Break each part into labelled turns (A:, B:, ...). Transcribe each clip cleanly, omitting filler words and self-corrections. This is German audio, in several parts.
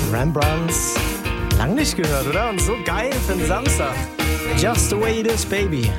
A: Rembrandts. Lang nicht gehört, oder? Und so geil für den Samstag. Just the way it is, baby.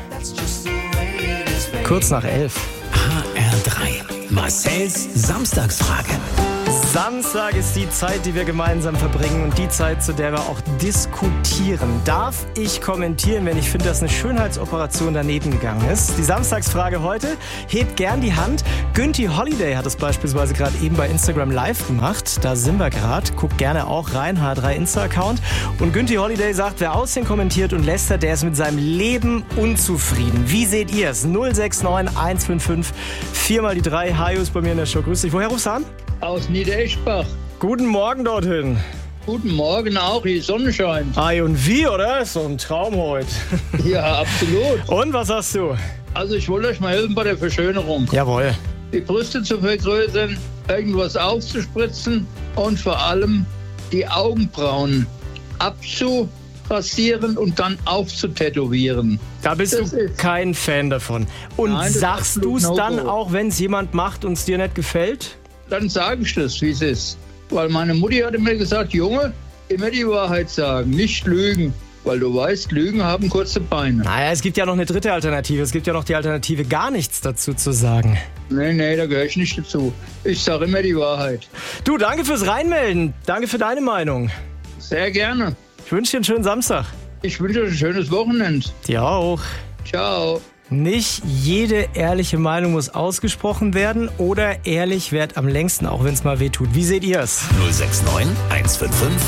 A: Kurz nach 11.
B: HR3. Marcells Samstagsfrage.
A: Samstag ist die Zeit, die wir gemeinsam verbringen und die Zeit, zu der wir auch diskutieren. Darf ich kommentieren, wenn ich finde, dass eine Schönheitsoperation daneben gegangen ist? Die Samstagsfrage heute, hebt gern die Hand. Günthi Holiday hat es beispielsweise gerade eben bei Instagram live gemacht. Da sind wir gerade. Guckt gerne auch rein, H3 Insta-Account. Und Günthi Holiday sagt, wer Aussehen kommentiert und lästert, der ist mit seinem Leben unzufrieden. Wie seht ihr es? 069 155 4 mal die 3. Hajo ist bei mir in der Show. Grüß dich. Woher rufst du an?
C: Aus Niedereschbach.
A: Guten Morgen dorthin.
C: Guten Morgen auch, die Sonne scheint.
A: Ei und wie, oder? Ist so ein Traum heute.
C: Ja, absolut.
A: Und, was hast du?
C: Also ich wollte euch mal helfen bei der Verschönerung.
A: Jawohl.
C: Die Brüste zu vergrößern, irgendwas aufzuspritzen und vor allem die Augenbrauen abzurasieren und dann aufzutätowieren.
A: Da bist
C: Das
A: du
C: ist-
A: kein Fan davon. Und
C: Nein, das ist
A: sagst du
C: absolut
A: es dann
C: No-Go.
A: auch, wenn es jemand macht und es dir nicht gefällt?
C: Dann sage ich das, wie es ist. Weil meine Mutti hatte mir gesagt, Junge, immer die Wahrheit sagen, nicht lügen. Weil du weißt, Lügen haben kurze Beine.
A: Naja, es gibt ja noch eine dritte Alternative. Es gibt ja noch die Alternative, gar nichts dazu zu sagen.
C: Nee, da gehöre ich nicht dazu. Ich sage immer die Wahrheit.
A: Du, danke fürs Reinmelden. Danke für deine Meinung.
C: Sehr gerne.
A: Ich wünsche dir einen schönen Samstag.
C: Ich wünsche euch ein schönes Wochenende.
A: Dir auch.
C: Ciao.
A: Nicht jede ehrliche Meinung muss ausgesprochen werden oder ehrlich währt am längsten, auch wenn es mal weh tut. Wie seht ihr es?
B: 069 155